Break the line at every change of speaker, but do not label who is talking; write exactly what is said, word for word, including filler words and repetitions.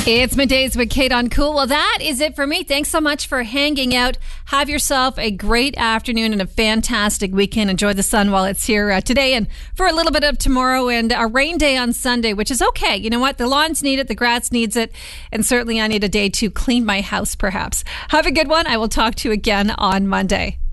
It's Middays with Kate on Cool. Well, that is it for me. Thanks so much for hanging out. Have yourself a great afternoon and a fantastic weekend. Enjoy the sun while it's here uh, today and for a little bit of tomorrow, and a rain day on Sunday, which is okay. You know what? The lawns need it. The grass needs it. And certainly I need a day to clean my house, perhaps. Have a good one. I will talk to you again on Monday.